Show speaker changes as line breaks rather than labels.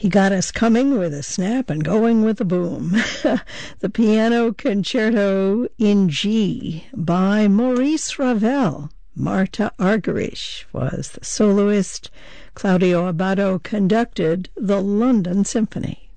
He got us coming with a snap and going with a boom. The Piano Concerto in G by Maurice Ravel. Marta Argerich was the soloist. Claudio Abbado conducted the London Symphony.